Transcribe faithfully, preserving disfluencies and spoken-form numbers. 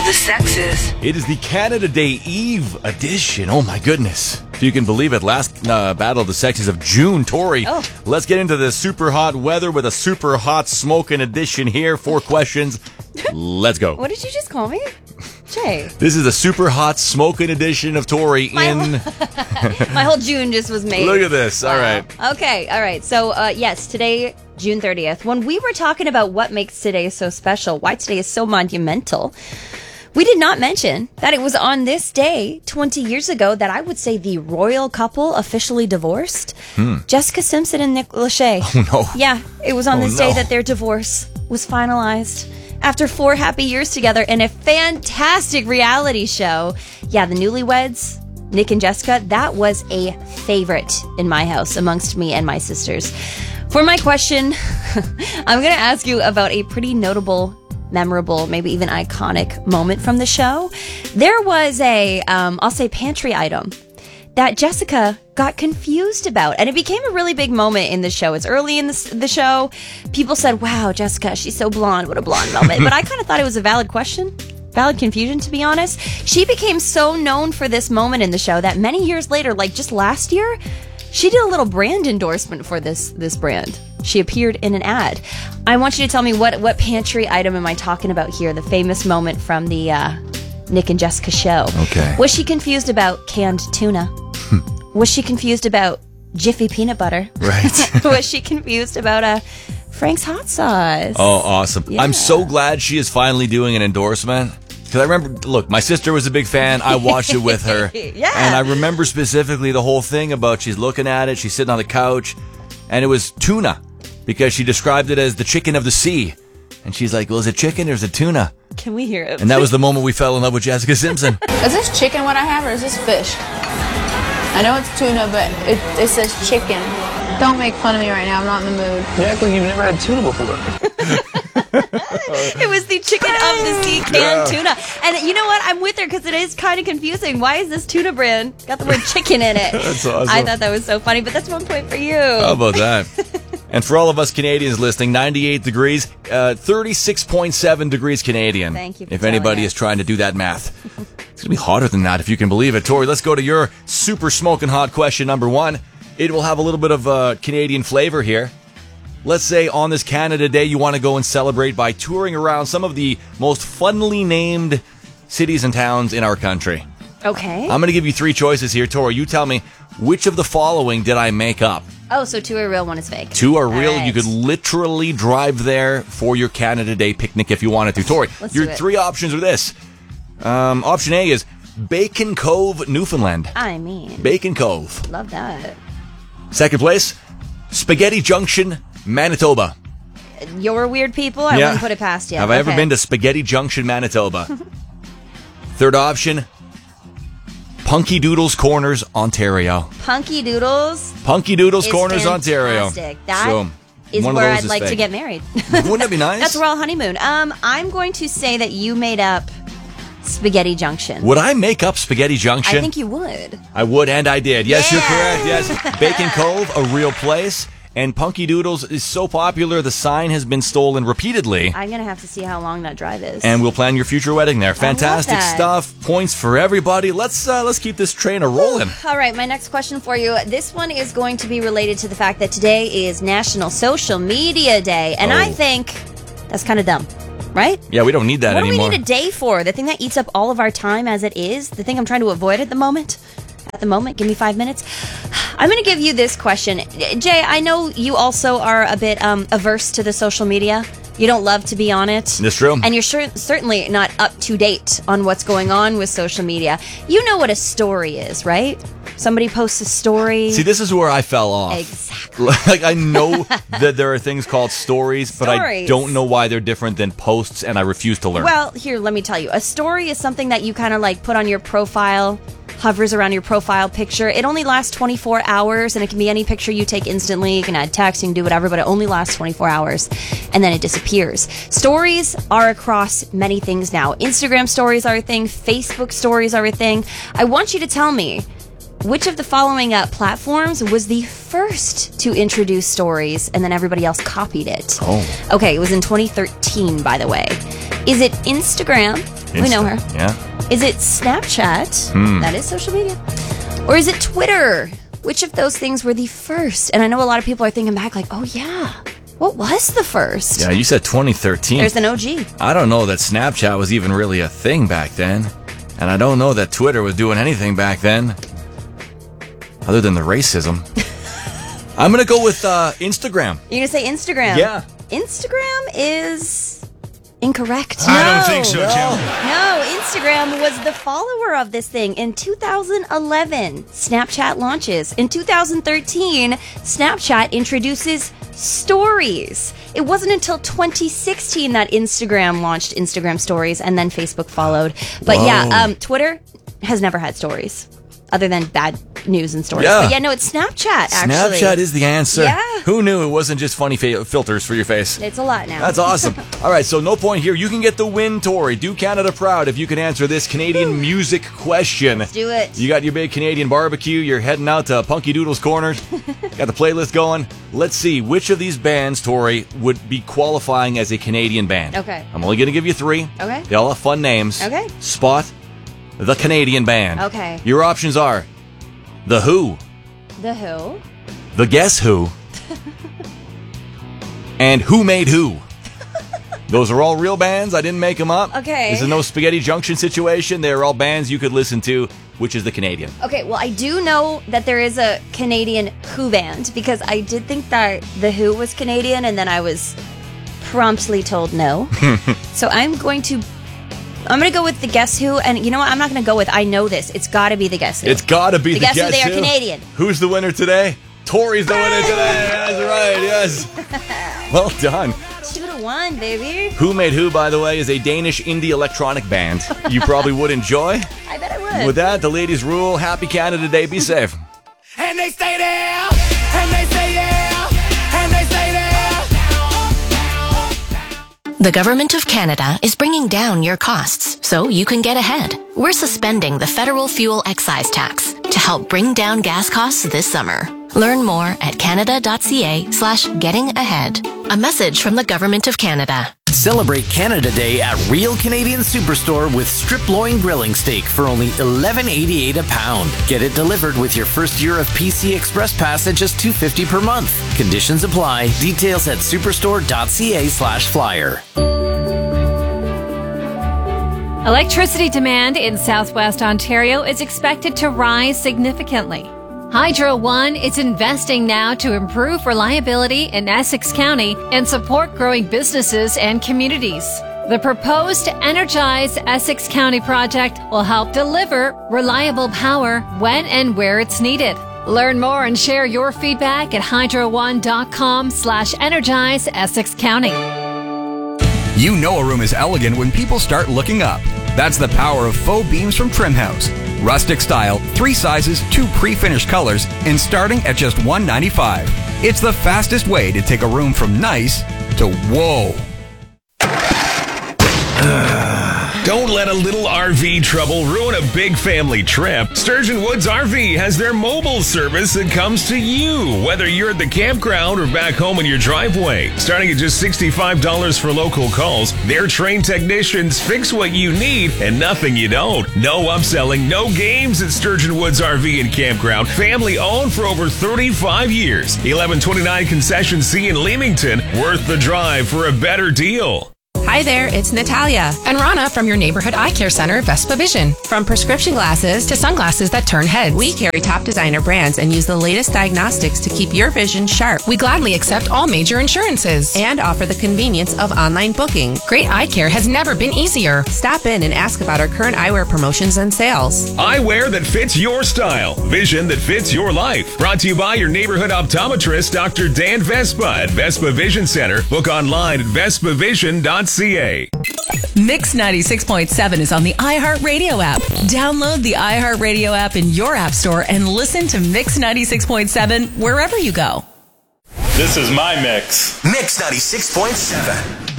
of the Sexes. It is the Canada Day Eve edition. Oh my goodness. If you can believe it, last uh, Battle of the Sexes of June. Tori, oh. let's get into the super hot weather with a super hot smoking edition here. Four questions. Let's go. What did you just call me? Jay. This is a super hot smoking edition of Tori My in... whole, my whole June just was made. Look at this. Wow. All right. Okay. All right. So, uh, yes, today, June thirtieth, when we were talking about what makes today so special, why today is so monumental, we did not mention that it was on this day twenty years ago that I would say the royal couple officially divorced. Hmm. Jessica Simpson and Nick Lachey. Oh, no. Yeah, it was on Oh, this day no. that their divorce was finalized. After four happy years together in a fantastic reality show. Yeah, the Newlyweds, Nick and Jessica, that was a favorite in my house amongst me and my sisters. For my question, I'm going to ask you about a pretty notable, memorable, maybe even iconic moment from the show. There was a, um, I'll say, pantry item that Jessica got confused about. And it became a really big moment in the show. It's early in the, the show. People said, wow, Jessica, she's so blonde. What a blonde moment. But I kind of thought it was a valid question. Valid confusion, to be honest. She became so known for this moment in the show that many years later, like just last year, she did a little brand endorsement for this this brand. She appeared in an ad. I want you to tell me what, what pantry item am I talking about here? The famous moment from the uh, Nick and Jessica show. Okay. Was she confused about canned tuna? Was she confused about Jiffy peanut butter? Right. Was she confused about uh, Frank's hot sauce? Oh, awesome. Yeah. I'm so glad she is finally doing an endorsement. Because I remember, look, my sister was a big fan. I watched it with her. Yeah. And I remember specifically the whole thing about she's looking at it, she's sitting on the couch, and it was tuna. Because she described it as the chicken of the sea. And she's like, well, is it chicken or is it tuna? Can we hear it? And that was the moment we fell in love with Jessica Simpson. Is this chicken what I have, or is this fish? I know it's tuna, but it, it says chicken. Don't make fun of me right now. I'm not in the mood. You act like you've never had tuna before. It was the chicken of the sea canned tuna. And you know what? I'm with her because it is kind of confusing. Why is this tuna brand got the word chicken in it? That's awesome. I thought that was so funny, but that's one point for you. How about that? And for all of us Canadians listening, ninety-eight degrees, uh, thirty-six point seven degrees Canadian. Thank you for if anybody telling is trying to do that math. It's going to be hotter than that, if you can believe it. Tori, let's go to your super smoking hot question number one. It will have a little bit of uh, Canadian flavor here. Let's say on this Canada Day, you want to go and celebrate by touring around some of the most funnily named cities and towns in our country. Okay. I'm going to give you three choices here. Tori, you tell me, which of the following did I make up? Oh, so two are real, one is fake. Two are All real. right. You could literally drive there for your Canada Day picnic if you wanted to. Tori, Let's your do it. three options are this. Um, option A is Bacon Cove, Newfoundland. I mean, Bacon Cove. love that. Second place, Spaghetti Junction, Manitoba. You're weird people. I Yeah. wouldn't put it past you. Have I ever Okay. been to Spaghetti Junction, Manitoba? Third option, Punky Doodles Corners, Ontario. Punky Doodles? Punky Doodles is Corners, Ontario. fantastic. That So, is one of where those I'd is like to fake. get married. Wouldn't that be nice? That's where I'll honeymoon. Um, I'm going to say that you made up Spaghetti Junction. Would I make up Spaghetti Junction? I think you would. I would, and I did. Yes, Yeah. you're correct. Yes. Bacon Cove, a real place. And Punky Doodles is so popular, the sign has been stolen repeatedly. I'm going to have to see how long that drive is. And we'll plan your future wedding there. Fantastic that. stuff. Points for everybody. Let's uh, let's keep this train a rolling. All right, my next question for you. This one is going to be related to the fact that today is National Social Media Day. And Oh. I think that's kind of dumb, right? Yeah, we don't need that what anymore. do we need a day for? The thing that eats up all of our time as it is? The thing I'm trying to avoid at the moment? At the moment, give me five minutes. I'm going to give you this question. Jay, I know you also are a bit um, averse to the social media. You don't love to be on it. That's true. And you're sure, certainly not up to date on what's going on with social media. You know what a story is, right? Somebody posts a story. See, this is where I fell off. Exactly. Like, I know that there are things called stories, but I Stories. don't know why they're different than posts, and I refuse to learn. Well, here, let me tell you. A story is something that you kind of like put on your profile, hovers around your profile picture. It only lasts twenty-four hours, and it can be any picture you take instantly. You can add text, you can do whatever, but it only lasts twenty-four hours, and then it disappears. Stories are across many things now. Instagram stories are a thing. Facebook stories are a thing. I want you to tell me, which of the following uh, platforms was the first to introduce stories and then everybody else copied it? Oh. Okay, it was in twenty thirteen, by the way. Is it Instagram, We know her. Yeah. Is it Snapchat? Hmm. That is social media. Or is it Twitter? Which of those things were the first? And I know a lot of people are thinking back like, oh yeah, what was the first? Yeah, you said twenty thirteen. There's an O G. I don't know that Snapchat was even really a thing back then. And I don't know that Twitter was doing anything back then. Other than the racism. I'm going to go with uh, Instagram. You're going to say Instagram? Yeah. Instagram is incorrect. I No. don't think so, Tim. No, Instagram was the follower of this thing. In two thousand eleven, Snapchat launches. In two thousand thirteen, Snapchat introduces stories. It wasn't until twenty sixteen that Instagram launched Instagram stories, and then Facebook followed. But Whoa. yeah, um, Twitter has never had stories other than bad news and stories. Yeah. But yeah, no, it's Snapchat, actually. Snapchat is the answer. Yeah. Who knew it wasn't just funny fa- filters for your face? It's a lot now. That's awesome. All right, so no point here. You can get the win, Tori. Do Canada proud if you can answer this Canadian music question. Let's do it. You got your big Canadian barbecue. You're heading out to Punky Doodle's Corners. Got the playlist going. Let's see which of these bands, Tori, would be qualifying as a Canadian band. Okay. I'm only going to give you three. Okay. They all have fun names. Okay. Spot the Canadian band. Okay. Your options are The Who, The Who. The Guess Who, and Who Made Who. Those are all real bands. I didn't make them up. Okay. This is no Spaghetti Junction situation. They're all bands you could listen to. Which is the Canadian? Okay, well, I do know that there is a Canadian Who band because I did think that The Who was Canadian, and then I was promptly told no. So I'm going to, I'm going to go with the Guess Who, and you know what? I'm not going to go with I know this. It's got to be the Guess Who. It's got to be the, the Guess Who. Guess They are Who. Canadian. Who's the winner today? Tori's the winner today. That's right. Yes. Well done. Two to one, baby. Who Made Who, by the way, is a Danish indie electronic band. You probably would enjoy. I bet I would. With that, the ladies rule. Happy Canada Day. Be safe. And they stay there, and they stay there, and they stay there. The Government of Canada is bringing down your costs so you can get ahead. We're suspending the federal fuel excise tax to help bring down gas costs this summer. Learn more at canada.ca slash getting ahead. A message from the Government of Canada. Celebrate Canada Day at Real Canadian Superstore with strip loin grilling steak for only eleven eighty-eight a pound. Get it delivered with your first year of P C Express Pass at just two fifty per month. Conditions apply. Details at superstore.ca slash flyer. Electricity demand in southwest Ontario is expected to rise significantly. Hydro One is investing now to improve reliability in Essex County and support growing businesses and communities. The proposed Energize Essex County project will help deliver reliable power when and where it's needed. Learn more and share your feedback at hydro1.com slash energize Essex County. You know a room is elegant when people start looking up. That's the power of faux beams from Trimhouse. Rustic style, three sizes, two pre-finished colors, and starting at just one hundred ninety-five dollars. It's the fastest way to take a room from nice to whoa. Don't let a little R V trouble ruin a big family trip. Sturgeon Woods R V has their mobile service that comes to you, whether you're at the campground or back home in your driveway. Starting at just sixty-five dollars for local calls, their trained technicians fix what you need and nothing you don't. No upselling, no games at Sturgeon Woods R V and Campground. Family owned for over thirty-five years. eleven twenty-nine Concession C in Leamington. Worth the drive for a better deal. Hi there, it's Natalia and Rana from your neighborhood eye care center, Vespa Vision. From prescription glasses to sunglasses that turn heads, we carry top designer brands and use the latest diagnostics to keep your vision sharp. We gladly accept all major insurances and offer the convenience of online booking. Great eye care has never been easier. Stop in and ask about our current eyewear promotions and sales. Eyewear that fits your style. Vision that fits your life. Brought to you by your neighborhood optometrist, Doctor Dan Vespa at Vespa Vision Center. Book online at vespa vision dot c a. Mix ninety-six point seven is on the iHeartRadio app. Download the iHeartRadio app in your app store and listen to Mix ninety-six point seven wherever you go. This is my mix. Mix ninety-six point seven.